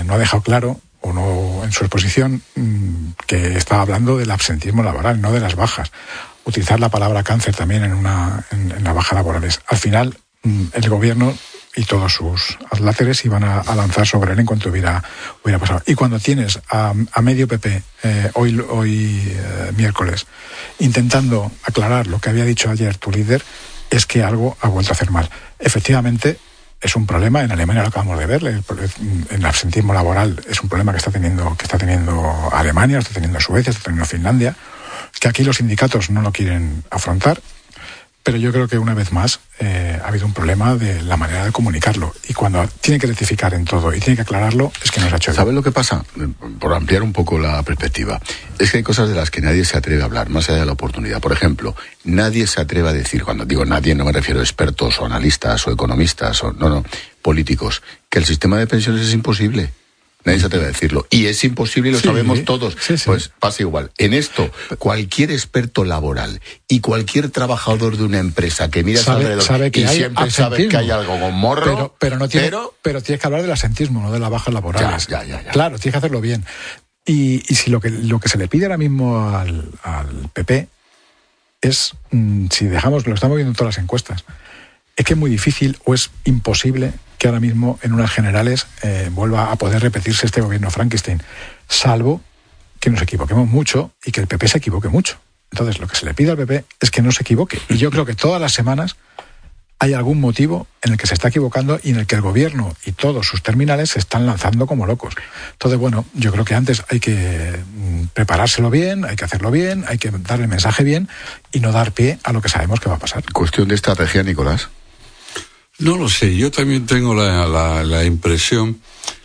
no ha dejado claro, o no en su exposición, que estaba hablando del absentismo laboral, no de las bajas. Utilizar la palabra cáncer también en las bajas laborales. Al final, el gobierno y todos sus adláteres iban a lanzar sobre él en cuanto hubiera pasado. Y cuando tienes a medio PP, hoy miércoles, intentando aclarar lo que había dicho ayer tu líder, es que algo ha vuelto a hacer mal. Efectivamente, es un problema. En Alemania lo acabamos de ver. El absentismo laboral es un problema que está teniendo Alemania, está teniendo Suecia, está teniendo Finlandia, que aquí los sindicatos no lo quieren afrontar. Pero yo creo que una vez más ha habido un problema de la manera de comunicarlo. Y cuando tiene que rectificar en todo y tiene que aclararlo, es que no se ha hecho bien. ¿Sabes lo que pasa? Por ampliar un poco la perspectiva. Es que hay cosas de las que nadie se atreve a hablar, más allá de la oportunidad. Por ejemplo, nadie se atreve a decir, cuando digo nadie no me refiero a expertos o analistas o economistas, políticos, que el sistema de pensiones es imposible. Nadie se atreve a decirlo. Y es imposible y lo sabemos todos. Sí. Pues pasa igual. En esto, cualquier experto laboral y cualquier trabajador de una empresa que mira alrededor sabe que y siempre sabe que hay algo con morro... Pero tienes que hablar del asentismo, no de las bajas laborales. Ya. Claro, tienes que hacerlo bien. Y si lo que se le pide ahora mismo al PP es, si dejamos, lo estamos viendo en todas las encuestas, es que es muy difícil o es imposible que ahora mismo en unas generales vuelva a poder repetirse este gobierno Frankenstein, salvo que nos equivoquemos mucho y que el PP se equivoque mucho. Entonces, lo que se le pide al PP es que no se equivoque. Y yo creo que todas las semanas hay algún motivo en el que se está equivocando y en el que el gobierno y todos sus terminales se están lanzando como locos. Entonces, bueno, yo creo que antes hay que preparárselo bien, hay que hacerlo bien, hay que dar el mensaje bien y no dar pie a lo que sabemos que va a pasar. Cuestión de estrategia, Nicolás. No lo sé, yo también tengo la impresión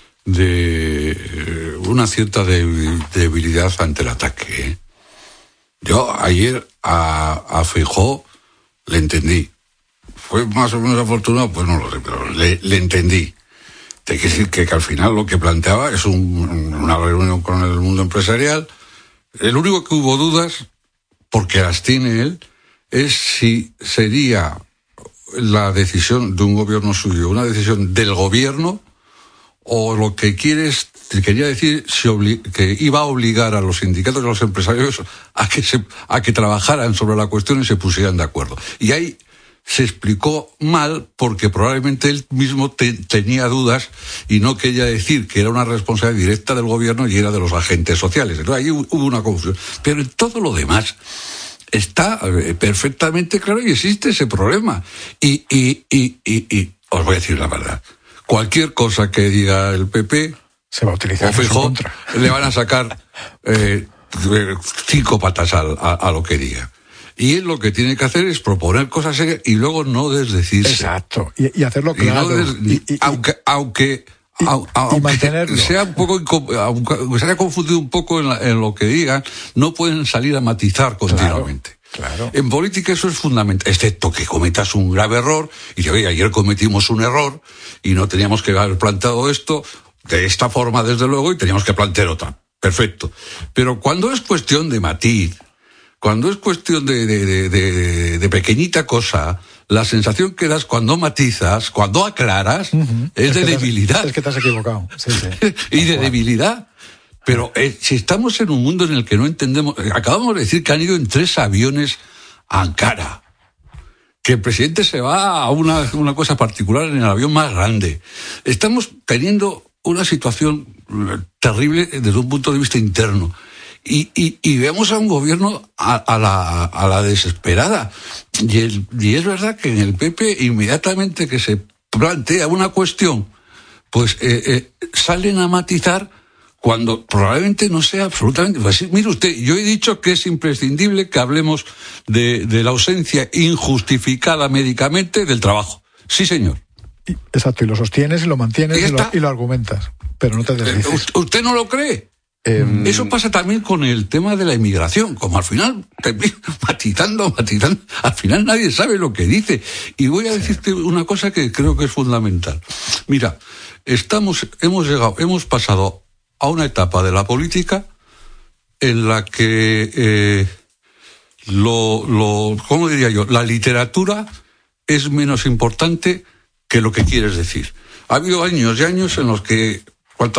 de una cierta debilidad ante el ataque. Yo ayer a Feijóo le entendí. ¿Fue más o menos afortunado? Pues no lo sé, pero le entendí. Hay que decir que al final lo que planteaba es una reunión con el mundo empresarial. El único que hubo dudas, porque las tiene él, es si sería la decisión de un gobierno suyo, una decisión del gobierno, o lo que quería decir que iba a obligar a los sindicatos y a los empresarios a que trabajaran sobre la cuestión y se pusieran de acuerdo. Y ahí se explicó mal porque probablemente él mismo tenía dudas y no quería decir que era una responsabilidad directa del gobierno y era de los agentes sociales. Entonces ahí hubo una confusión. Pero en todo lo demás está perfectamente claro y existe ese problema. Y os voy a decir la verdad. Cualquier cosa que diga el PP se va a utilizar o Feijóo, le van a sacar 5 patas a lo que diga. Y él lo que tiene que hacer es proponer cosas serias y luego no desdecirse. Exacto. Y hacerlo claro. Aunque mantenerlo. Sea un poco, aunque se haya confundido un poco en lo que digan, no pueden salir a matizar continuamente. Claro. En política eso es fundamental, excepto que cometas un grave error y que, oye, ayer cometimos un error y no teníamos que haber planteado esto de esta forma, desde luego, y teníamos que plantear otra. Perfecto. Pero cuando es cuestión de matiz, cuando es cuestión de pequeñita cosa, la sensación que das cuando matizas, cuando aclaras, es de debilidad. Es que te has equivocado. Sí. Y de debilidad. Pero si estamos en un mundo en el que no entendemos... Acabamos de decir que han ido en 3 aviones a Ankara. Que el presidente se va a una cosa particular en el avión más grande. Estamos teniendo una situación terrible desde un punto de vista interno. Y vemos a un gobierno a la desesperada. Y es verdad que en el PP, inmediatamente que se plantea una cuestión, pues salen a matizar cuando probablemente no sea absolutamente... Pues, mire usted, yo he dicho que es imprescindible que hablemos de la ausencia injustificada médicamente del trabajo. Sí, señor. Exacto, y lo sostienes y lo mantienes y lo argumentas, pero no te desdices. ¿Usted no lo cree? Eso pasa también con el tema de la inmigración, como al final matizando, al final nadie sabe lo que dice. Y voy a decirte una cosa que creo que es fundamental. Mira, hemos pasado a una etapa de la política en la que ¿cómo diría yo? La literatura es menos importante que lo que quieres decir. Ha habido años y años en los que